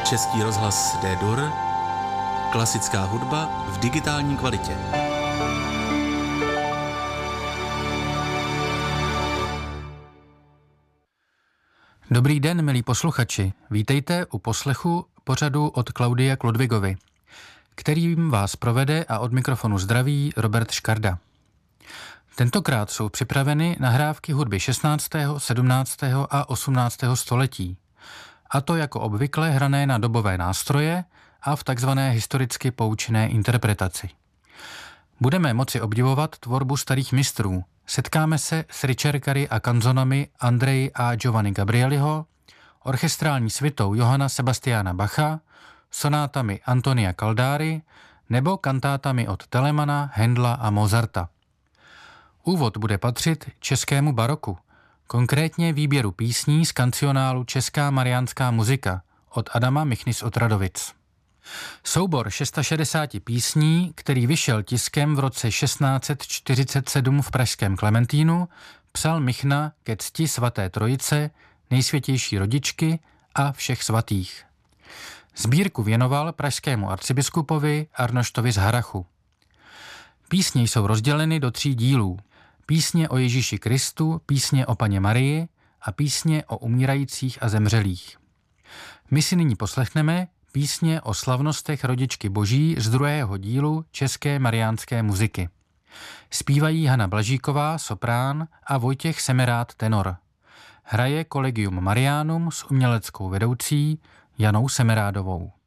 Český rozhlas D-Dur, klasická hudba v digitální kvalitě. Dobrý den, milí posluchači. Vítejte u poslechu pořadu od Klaudie Klodvigovy, kterým vás provede a od mikrofonu zdraví Robert Škarda. Tentokrát jsou připraveny nahrávky hudby 16., 17. a 18. století, a to jako obvykle hrané na dobové nástroje a v takzvané historicky poučené interpretaci. Budeme moci obdivovat tvorbu starých mistrů. Setkáme se s ricercary a kanzonami Andrej a Giovanni Gabrieliho, orchestrální svitou Johanna Sebastiana Bacha, sonátami Antonia Caldari nebo kantátami od Telemana, Händla a Mozarta. Úvod bude patřit českému baroku, konkrétně výběru písní z kancionálu Česká mariánská muzika od Adama Michny z Otradovic. Soubor 660 písní, který vyšel tiskem v roce 1647 v pražském Klementínu, psal Michna ke cti svaté trojice, nejsvětější rodičky a všech svatých. Sbírku věnoval pražskému arcibiskupovi Arnoštovi z Harachu. Písně jsou rozděleny do 3 dílů. Písně o Ježíši Kristu, písně o Panně Marii a písně o umírajících a zemřelých. My si nyní poslechneme písně o slavnostech rodičky Boží z 2. dílu České mariánské muziky. Zpívají Hana Blažíková, soprán, a Vojtěch Semerád, tenor. Hraje Collegium Marianum s uměleckou vedoucí Janou Semerádovou.